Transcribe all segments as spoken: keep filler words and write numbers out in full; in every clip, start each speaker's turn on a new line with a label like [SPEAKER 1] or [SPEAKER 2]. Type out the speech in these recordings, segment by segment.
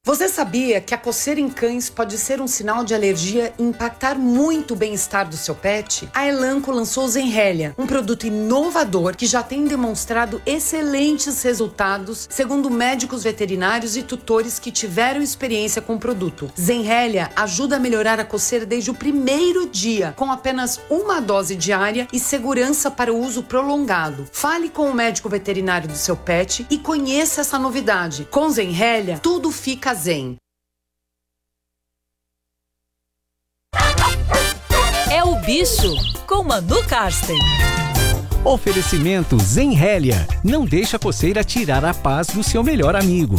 [SPEAKER 1] Você sabia que a coceira em cães pode ser um sinal de alergia e impactar muito o bem-estar do seu pet? A Elanco lançou o Zenrelia, um produto inovador que já tem demonstrado excelentes resultados, segundo médicos veterinários e tutores que tiveram experiência com o produto. Zenrelia ajuda a melhorar a coceira desde o primeiro dia, com apenas uma dose diária e segurança para o uso prolongado. Fale com o médico veterinário do seu pet e conheça essa novidade. Com Zenrelia, tudo fica zen.
[SPEAKER 2] É o bicho com Manu Karsten.
[SPEAKER 3] Oferecimento Zenrelia. Não deixa a coceira tirar a paz do seu melhor amigo.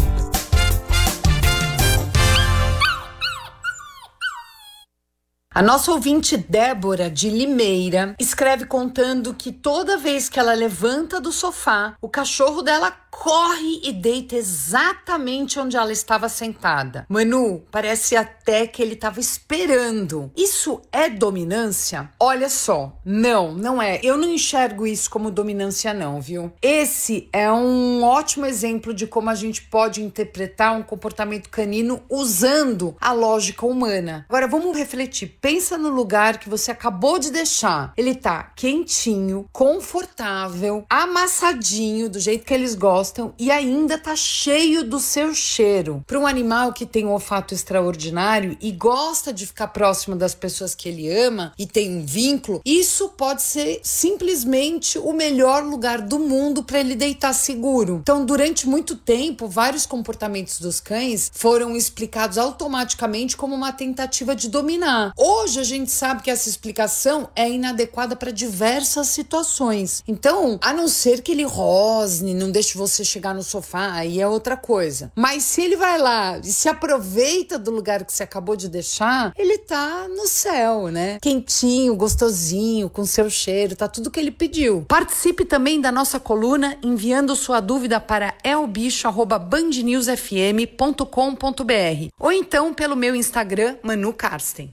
[SPEAKER 1] A nossa ouvinte Débora, de Limeira, escreve contando que toda vez que ela levanta do sofá, o cachorro dela corre e deita exatamente onde ela estava sentada. Manu, parece até que ele estava esperando. Isso é dominância? Olha só, não, não é. Eu não enxergo isso como dominância não, viu? Esse é um ótimo exemplo de como a gente pode interpretar um comportamento canino usando a lógica humana. Agora, vamos refletir. Pensa no lugar que você acabou de deixar. Ele tá quentinho, confortável, amassadinho, do jeito que eles gostam, e ainda tá cheio do seu cheiro. Para um animal que tem um olfato extraordinário e gosta de ficar próximo das pessoas que ele ama e tem um vínculo, isso pode ser simplesmente o melhor lugar do mundo para ele deitar seguro. Então, durante muito tempo, vários comportamentos dos cães foram explicados automaticamente como uma tentativa de dominar. Hoje a gente sabe que essa explicação é inadequada para diversas situações. Então, a não ser que ele rosne, não deixe você chegar no sofá, aí é outra coisa. Mas se ele vai lá e se aproveita do lugar que você acabou de deixar, ele tá no céu, né? Quentinho, gostosinho, com seu cheiro, tá tudo que ele pediu. Participe também da nossa coluna enviando sua dúvida para elbicho arroba band news f m ponto com ponto b r ou então pelo meu Instagram, Manu Karsten.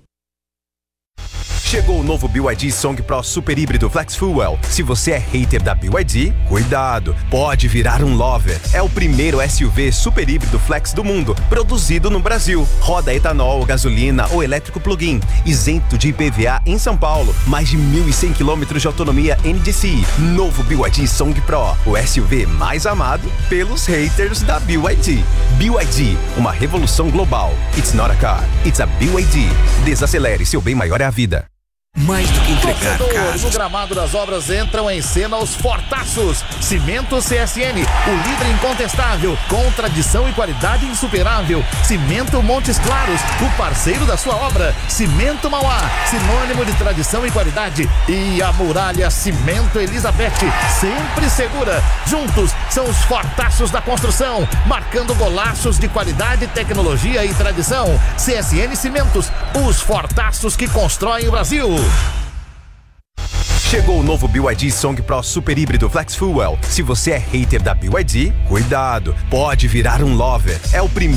[SPEAKER 4] Chegou o novo B Y D Song Pro Super Híbrido Flex Fuel. Se você é hater da B Y D, cuidado, pode virar um lover. É o primeiro S U V super híbrido flex do mundo, produzido no Brasil. Roda etanol, gasolina ou elétrico plug-in, isento de I P V A em São Paulo. Mais de mil e cem quilômetros de autonomia N D C I. Novo B Y D Song Pro, o S U V mais amado pelos haters da B Y D. B Y D, uma revolução global. It's not a car, it's a B Y D. Desacelere, seu bem maior é a vida.
[SPEAKER 5] Mais do que entregar
[SPEAKER 6] casa. No gramado das obras entram em cena os fortaços. Cimento C S N, o líder incontestável, com tradição e qualidade insuperável. Cimento Montes Claros, o parceiro da sua obra. Cimento Mauá, sinônimo de tradição e qualidade. E a Muralha Cimento Elizabeth, sempre segura. Juntos são os fortaços da construção, marcando golaços de qualidade, tecnologia e tradição. C S N Cimentos, os fortaços que constroem o Brasil.
[SPEAKER 4] Chegou o novo B Y D Song Pro Super Híbrido Flex Fuel. Se você é hater da B Y D, cuidado, pode virar um lover. É o primeiro